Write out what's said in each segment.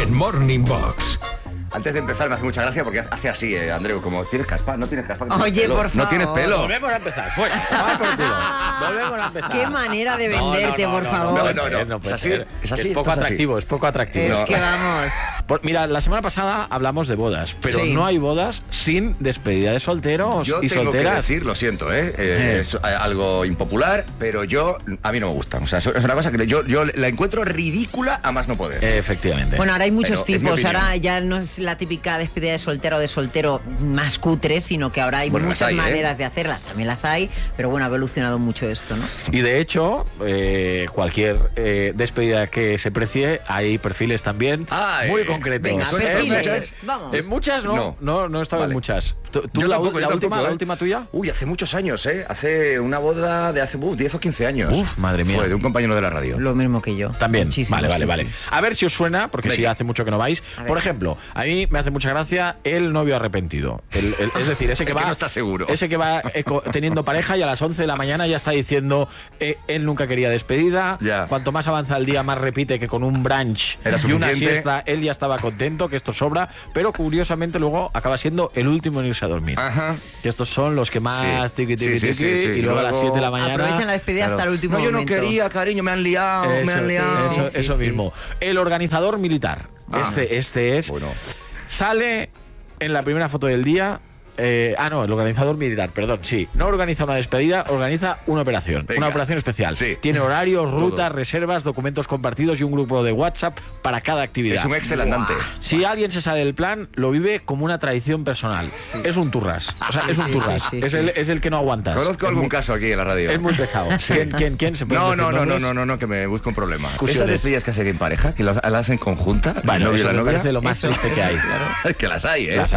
en Morning Box. Antes de empezar me hace mucha gracia porque hace así, Andreu, como ¿tienes caspa? ¿No tienes caspa? Oye, por favor. No tienes pelo. Volvemos a empezar, fuera. Vamos por culo. Volvemos a empezar. Qué manera de venderte, por favor. No, puede es así, ser. es así. Es poco atractivo, es poco atractivo. Es que vamos. Mira, la semana pasada hablamos de bodas, pero Sí. no hay bodas sin despedida de solteros Yo y tengo solteras. que decir, lo siento, es algo impopular, pero a mí no me gusta. O sea, es una cosa que yo la encuentro ridícula a más no poder. Efectivamente. Bueno, ahora hay muchos Pero es mi tipos. opinión. Ahora ya no es la típica despedida de soltero o de soltero más cutre, sino que ahora hay Bueno, las muchas hay, maneras de hacerlas. También las hay, pero bueno, ha evolucionado mucho esto, ¿no? Y de hecho, cualquier despedida que se precie, hay perfiles también muy concretos. Venga, ¿Tú has estado en perfiles, muchas? vamos. En muchas no he estado Vale. en muchas. ¿Tú Yo la, tampoco, la yo última, tampoco, la última tuya? Uy, hace muchos años, Hace una boda de hace 10 o 15 años. Uf, madre mía. Fue de un compañero de la radio. Lo mismo que yo. También, Muchísimo, vale. sí. A ver si os suena, porque Venga. sí, hace mucho que no vais. A ver. Por ejemplo, a mí me hace mucha gracia el novio arrepentido. Es decir, ese que Es que va... no está seguro. Ese que va teniendo pareja y a las 11 de la mañana ya está diciendo él nunca quería despedida. Ya. Cuanto más avanza el día, más repite que con un brunch Era y una suficiente. siesta él ya estaba contento, que esto sobra, pero curiosamente luego acaba siendo el último en irse a dormir. Ajá. Que estos son los que más Sí. tiqui, Sí, y luego a las 7 de la mañana... Aprovechan la despedida hasta el último No, yo no momento. quería, cariño, me han liado, me han liado. Eso, Sí, eso sí. mismo. El organizador militar. Ah. Este es. Bueno. Sale en la primera foto del día. El organizador militar, perdón, sí. No organiza una despedida, organiza una operación. Venga. Una operación especial. Sí. Tiene horarios, rutas, Todo. reservas, documentos compartidos y un grupo de WhatsApp para cada actividad. Es un Excel andante. Si alguien se sale del plan, lo vive como una tradición personal. Es un turras. O sea, es un Sí, turras. sí, sí, es, sí. es el que no aguantas. Conozco Es algún muy- caso aquí en la radio. Es muy pesado. ¿Quién se puede No, decir nombres? no, que me busco un problema. Discusiones. Esas despedidas que hacen en pareja, que la hacen conjunta, el Bueno, novio y eso la me novia. parece lo más Eso, triste que hay. Que las hay, Las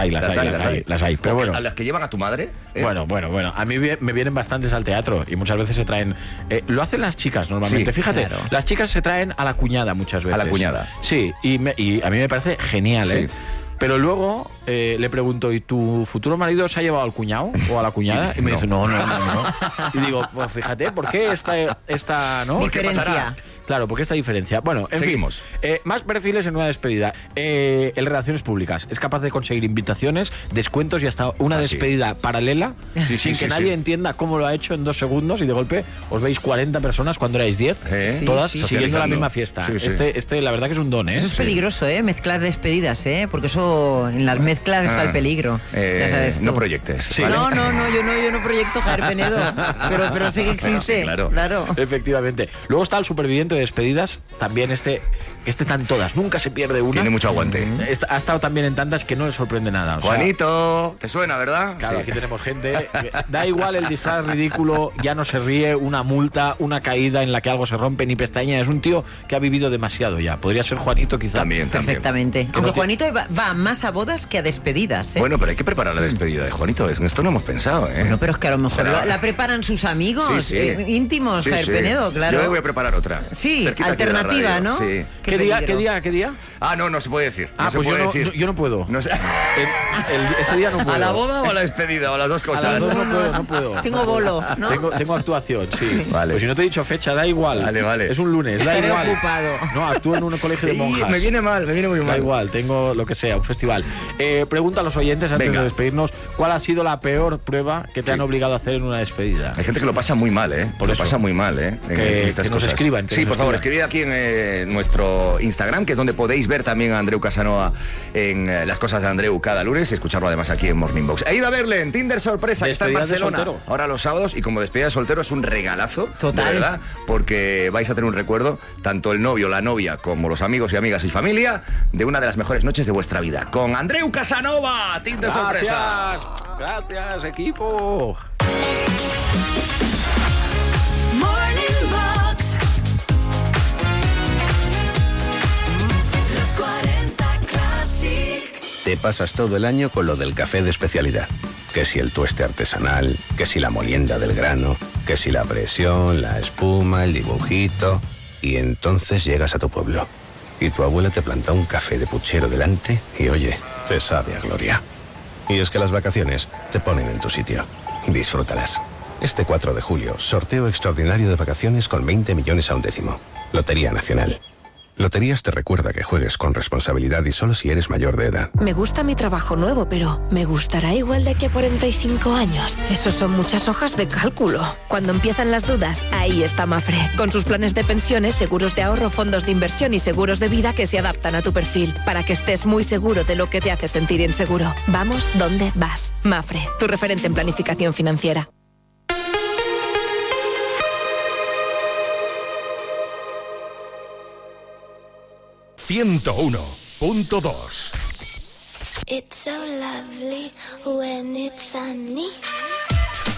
hay. Pero O que bueno. a las que llevan a tu madre. Bueno. A mí me vienen bastantes al teatro y muchas veces se traen... lo hacen las chicas normalmente. Sí, Fíjate, claro. las chicas se traen a la cuñada muchas veces. A la cuñada. Sí, y a mí me parece genial, Sí. Pero luego le pregunto, ¿y tu futuro marido se ha llevado al cuñado o a la cuñada? Y me No. dice, no. Y digo, pues fíjate, ¿por qué esta ¿no? ¿Por qué Diferencia. pasará? Claro, porque esta diferencia. Bueno, en Seguimos. fin. Más perfiles en una despedida. El Relaciones Públicas. Es capaz de conseguir invitaciones, descuentos y hasta una Ah, sí. despedida paralela Sí, sin sí, que sí, nadie sí. entienda cómo lo ha hecho en 2 segundos y de golpe os veis 40 personas cuando erais 10, Sí, todas sí, siguiendo la socializando. misma fiesta. Sí, sí. Este, la verdad que es un don, ¿eh? Eso es peligroso, mezclar despedidas, porque eso, en las mezclas está el peligro. Ya sabes tú. No proyectes. Sí. ¿vale? No, yo no proyecto Javier Penedo, pero sé que existe. sí, claro. Efectivamente. Luego está el superviviente de despedidas, también este está en todas, nunca se pierde una. Tiene mucho aguante. Ha estado también en tantas que no le sorprende nada. o sea, Juanito, ¿te suena, verdad? Claro, Sí. aquí tenemos gente. Da igual el disfraz ridículo, ya no se ríe, una multa, una caída en la que algo se rompe, ni pestaña. Es un tío que ha vivido demasiado ya. Podría ser Juanito, quizá. También. Perfectamente. Aunque Juanito va más a bodas que a despedidas, Bueno, pero hay que preparar la despedida de Juanito. En esto no hemos pensado, ¿eh? Bueno, pero es que a lo mejor Será- la preparan sus amigos Sí, sí. íntimos, Sí, Javier sí. Penedo, claro. Yo voy a preparar otra. Sí, Cerquita aquí de la alternativa, radio. ¿no? Sí. Qué ¿Qué día? Ah, no se puede decir. Ah, no se pues puede yo decir. no puedo. No sé. Ese día no puedo. ¿A la boda o a la despedida? O a las dos A cosas. las dos no puedo. Tengo bolo, ¿no? Tengo actuación, sí. Vale. Pues si no te he dicho fecha, da igual. Vale. Es un lunes, da Estaré igual. ocupado. No, actúo en un colegio de Y monjas. me viene muy mal. Da igual, tengo lo que sea, un festival. Pregunta a los oyentes antes Venga. de despedirnos, ¿cuál ha sido la peor prueba que te han obligado a hacer en una despedida? Hay gente que lo pasa muy mal, ¿eh? Por lo eso. pasa muy mal, ¿eh? Que nos escriban, que Sí, nos por favor, escriban. escribid aquí en nuestro Instagram, que es donde podéis ver también a Andreu Casanova en Las Cosas de Andreu cada lunes y escucharlo además aquí en Morning Box. He ido a verle en Tinder Sorpresa, que está en Despedida de Barcelona. soltero. Ahora los sábados, y como despedida de soltero es un regalazo. Total. De verdad, porque vais a tener un recuerdo, tanto el novio, la novia, como los amigos y amigas y familia, de una de las mejores noches de vuestra vida. Con Andreu Casanova, Tinder Sorpresa. Gracias, equipo. Morning Box. Los 40 Classic. Te pasas todo el año con lo del café de especialidad. Que si el tueste artesanal, que si la molienda del grano, que si la presión, la espuma, el dibujito. Y entonces llegas a tu pueblo. Y tu abuela te planta un café de puchero delante y oye, te sabe a gloria. Y es que las vacaciones te ponen en tu sitio. Disfrútalas. Este 4 de julio, sorteo extraordinario de vacaciones con 20 millones a un décimo. Lotería Nacional. Loterías te recuerda que juegues con responsabilidad y solo si eres mayor de edad. Me gusta mi trabajo nuevo, pero ¿me gustará igual de aquí a 45 años? Esos son muchas hojas de cálculo. Cuando empiezan las dudas, ahí está Mafre. Con sus planes de pensiones, seguros de ahorro, fondos de inversión y seguros de vida que se adaptan a tu perfil, para que estés muy seguro de lo que te hace sentir inseguro. Vamos donde vas. Mafre, tu referente en planificación financiera. ...101.2. It's so lovely when it's sunny.